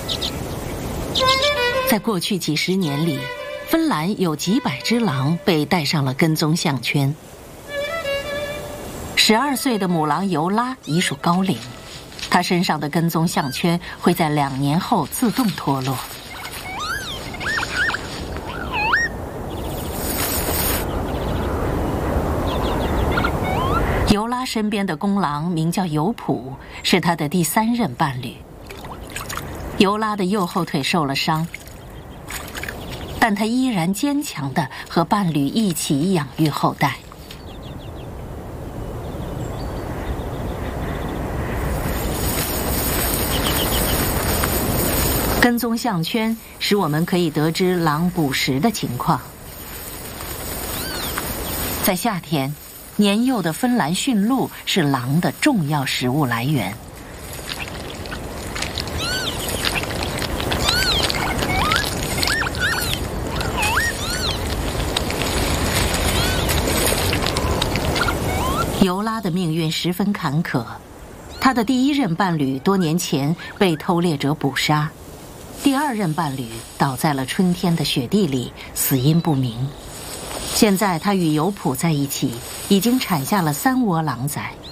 在过去几十年里，芬兰有几百只狼被带上了跟踪项圈。12岁的母狼尤拉已属高龄，它身上的跟踪项圈会在2年后自动脱落。尤拉身边的公狼名叫尤普，是他的第3任伴侣。尤拉的右后腿受了伤，但他依然坚强地和伴侣一起养育后代。跟踪项圈使我们可以得知狼捕食的情况。在夏天，年幼的芬兰驯鹿是狼的重要食物来源。尤拉的命运十分坎坷，他的第1任伴侣多年前被偷猎者捕杀，第2任伴侣倒在了春天的雪地里，死因不明。现在他与尤普在一起，已经产下了3窝狼崽。